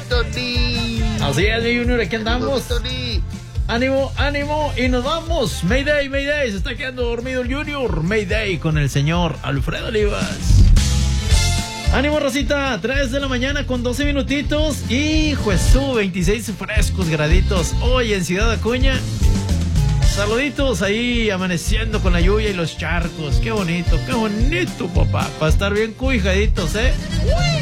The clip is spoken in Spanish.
Tony. Así es, mi Junior, aquí andamos. Tony. Ánimo, ánimo, y nos vamos. Mayday, Mayday, se está quedando dormido el Junior. Mayday con el señor Alfredo Olivas. Ánimo, Rosita, 3 de la mañana con 12 minutitos. Y Jesús, 26 frescos graditos hoy en Ciudad Acuña. Saluditos ahí, amaneciendo con la lluvia y los charcos. Qué bonito, papá. Para estar bien cubijaditos, ¿eh?